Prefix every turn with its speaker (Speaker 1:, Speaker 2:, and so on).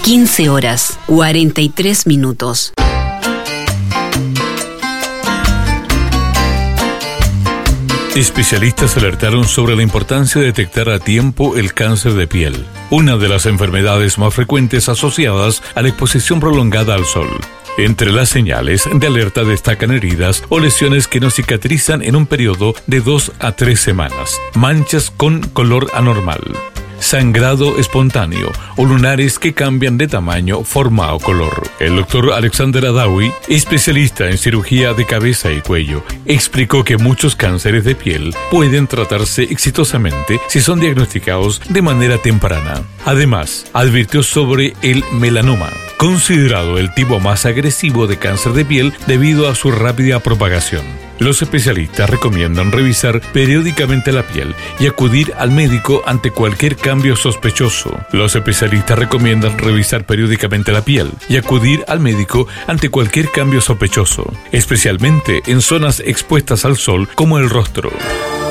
Speaker 1: 15 horas, 43 minutos.
Speaker 2: Especialistas alertaron sobre la importancia de detectar a tiempo el cáncer de piel, una de las enfermedades más frecuentes asociadas a la exposición prolongada al sol. Entre las señales de alerta destacan heridas o lesiones que no cicatrizan en un periodo de 2 a 3 semanas, manchas con color anormal, sangrado espontáneo o lunares que cambian de tamaño, forma o color. El doctor Alexander Adawi, especialista en cirugía de cabeza y cuello, explicó que muchos cánceres de piel pueden tratarse exitosamente si son diagnosticados de manera temprana. Además, advirtió sobre el melanoma, considerado el tipo más agresivo de cáncer de piel debido a su rápida propagación. Los especialistas recomiendan revisar periódicamente la piel y acudir al médico ante cualquier cambio sospechoso. Los especialistas recomiendan revisar periódicamente la piel y acudir al médico ante cualquier cambio sospechoso, especialmente en zonas expuestas al sol como el rostro.